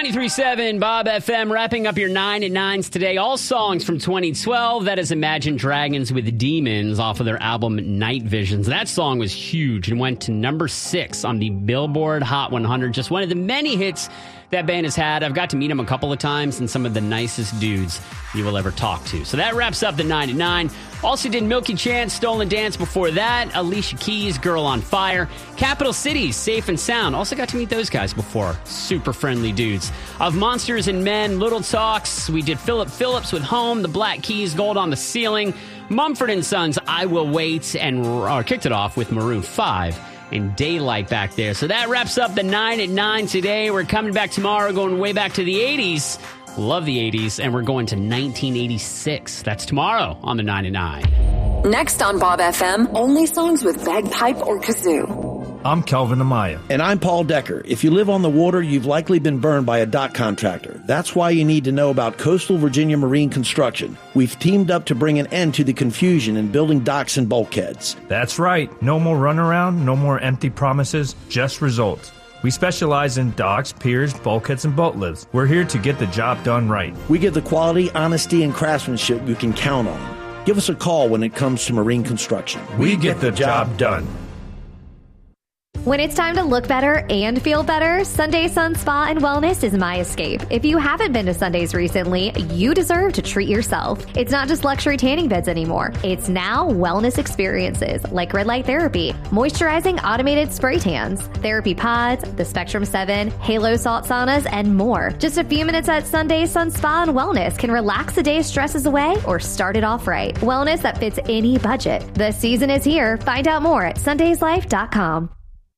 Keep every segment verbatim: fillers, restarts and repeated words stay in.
ninety-three point seven Bob F M, wrapping up your nine at nines today. All songs from twenty twelve. That is Imagine Dragons with Demons off of their album Night Visions. That song was huge and went to number six on the Billboard Hot one hundred. Just one of the many hits that band has had. I've got to meet them a couple of times, and some of the nicest dudes you will ever talk to. So that wraps up the nine at nine. Also did Milky Chance, Stolen Dance before that. Alicia Keys, Girl on Fire. Capital Cities, Safe and Sound. Also got to meet those guys before. Super friendly dudes. Of Monsters and Men, Little Talks. We did Philip Phillips with Home, The Black Keys, Gold on the Ceiling. Mumford and Sons, I Will Wait, and uh, kicked it off with Maroon five. And Daylight back there. So that wraps up the nine at nine today. We're coming back tomorrow, going way back to the eighties. Love the eighties. And we're going to nineteen eighty-six. That's tomorrow on the nine at nine. Next on Bob F M, only songs with bagpipe or kazoo. I'm Kelvin Amaya. And I'm Paul Decker. If you live on the water, you've likely been burned by a dock contractor. That's why you need to know about Coastal Virginia Marine Construction. We've teamed up to bring an end to the confusion in building docks and bulkheads. That's right. No more runaround, no more empty promises, just results. We specialize in docks, piers, bulkheads, and boat lifts. We're here to get the job done right. We give the quality, honesty, and craftsmanship you can count on. Give us a call when it comes to marine construction. We, we get, get the, the job, job done. When it's time to look better and feel better, Sunday Sun Spa and Wellness is my escape. If you haven't been to Sundays recently, you deserve to treat yourself. It's not just luxury tanning beds anymore. It's now wellness experiences like red light therapy, moisturizing automated spray tans, therapy pods, the Spectrum seven, Halo salt saunas, and more. Just a few minutes at Sunday Sun Spa and Wellness can relax the day's stresses away or start it off right. Wellness that fits any budget. The season is here. Find out more at sundays life dot com.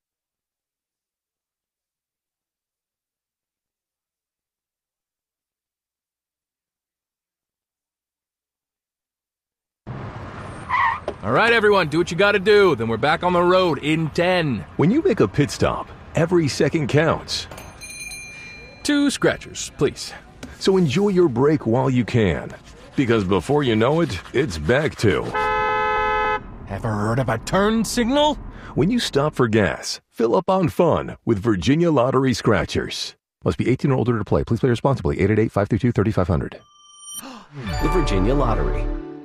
All right, everyone, do what you got to do. Then we're back on the road in ten. When you make a pit stop, every second counts. Two scratchers, please. So enjoy your break while you can. Because before you know it, it's back to... Ever heard of a turn signal? When you stop for gas, fill up on fun with Virginia Lottery Scratchers. Must be eighteen or older to play. Please play responsibly. eight eight eight, five three two, three five zero zero. The Virginia Lottery.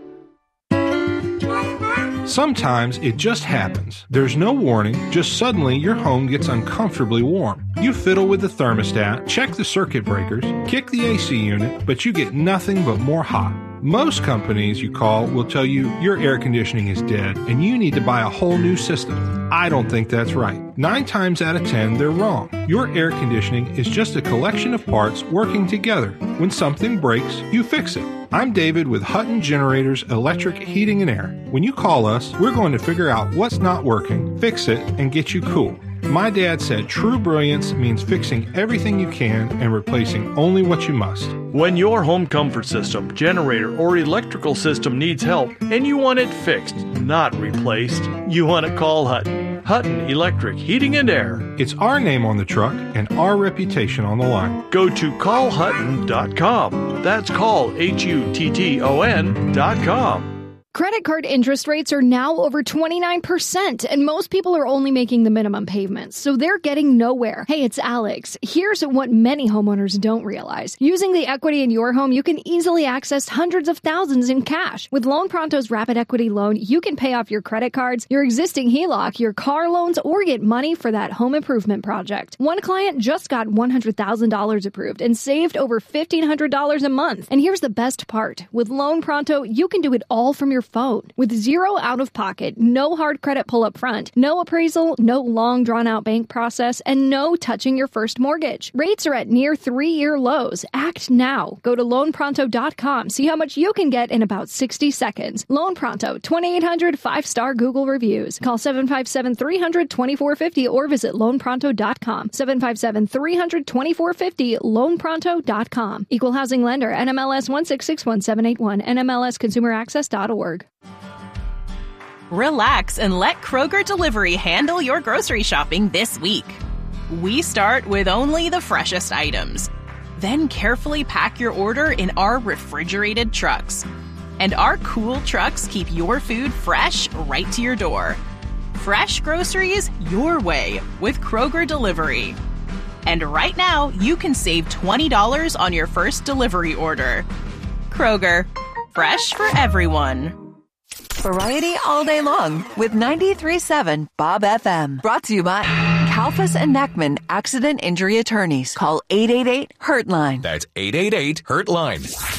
Sometimes it just happens. There's no warning, just suddenly your home gets uncomfortably warm. You fiddle with the thermostat, check the circuit breakers, kick the A C unit, but you get nothing but more hot. Most companies you call will tell you your air conditioning is dead and you need to buy a whole new system. I don't think that's right. Nine times out of ten, they're wrong. Your air conditioning is just a collection of parts working together. When something breaks, you fix it. I'm David with Hutton Generators Electric Heating and Air. When you call us, we're going to figure out what's not working, fix it, and get you cool. My dad said true brilliance means fixing everything you can and replacing only what you must. When your home comfort system, generator, or electrical system needs help and you want it fixed, not replaced, you want to call Hutton. Hutton Electric Heating and Air. It's our name on the truck and our reputation on the line. Go to call hutton dot com. That's call, H U T T O N dot com. Credit card interest rates are now over twenty-nine percent, and most people are only making the minimum payments, so they're getting nowhere. Hey, it's Alex. Here's what many homeowners don't realize. Using the equity in your home, you can easily access hundreds of thousands in cash. With Loan Pronto's Rapid Equity Loan, you can pay off your credit cards, your existing H E L O C, your car loans, or get money for that home improvement project. One client just got one hundred thousand dollars approved and saved over fifteen hundred dollars a month. And here's the best part. With Loan Pronto, you can do it all from your phone. With zero out-of-pocket, no hard credit pull up front, no appraisal, no long drawn-out bank process, and no touching your first mortgage. Rates are at near three-year lows. Act now. Go to loan pronto dot com. See how much you can get in about sixty seconds. Loan Pronto, twenty-eight hundred, five-star Google reviews. Call seven five seven, three hundred, twenty-four fifty or visit loan pronto dot com. seven five seven, three hundred, twenty-four fifty, loan pronto dot com. Equal housing lender, N M L S one six six one seven eight one, N M L S consumer access dot org. Relax and let Kroger Delivery handle your grocery shopping this week. We start with only the freshest items. Then carefully pack your order in our refrigerated trucks. And our cool trucks keep your food fresh right to your door. Fresh groceries your way with Kroger Delivery. And right now, you can save twenty dollars on your first delivery order. Kroger, fresh for everyone. Variety all day long with ninety-three point seven Bob F M. Brought to you by Kalfas and Neckman Accident Injury Attorneys. Call eight eight eight, hurt line. That's eight eight eight, hurt line.